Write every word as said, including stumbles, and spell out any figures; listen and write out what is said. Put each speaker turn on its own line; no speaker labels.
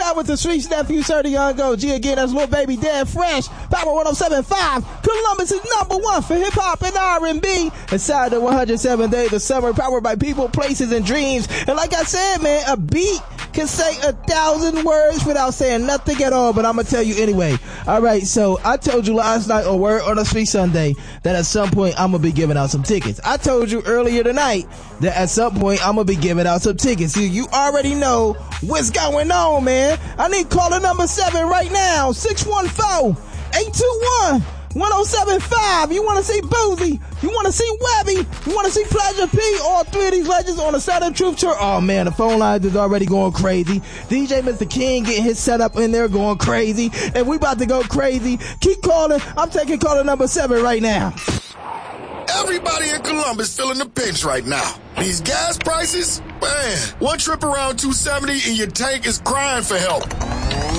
live with the Streets nephew, Sir Young Go. G again, that's Lil Baby Dead Fresh. Power one oh seven point five. Columbus is number one for hip hop and R and B. Inside the one hundred seventh day of the summer, powered by people, places, and dreams. And like I said, man, a beat can say a thousand words without saying nothing at all, but I'm gonna tell you anyway. All right, so I told you last night on Word on the Street Sunday that at some point I'm gonna be giving out some tickets. I told you earlier tonight that at some point I'm gonna be giving out some tickets. You, you already know what's going on, man. I need caller number seven right now. six one four, eight two one, one oh seven five. You want to see Boozy? You want to see Webby? You want to see Pleasure P? All three of these legends on the Southern Truth Tour. Oh man, the phone lines is already going crazy. D J Mister King getting his setup in there going crazy. And we about to go crazy. Keep calling. I'm taking caller number seven right now.
Everybody in Columbus feeling the pinch right now. These gas prices, man, one trip around two seventy and your tank is crying for help.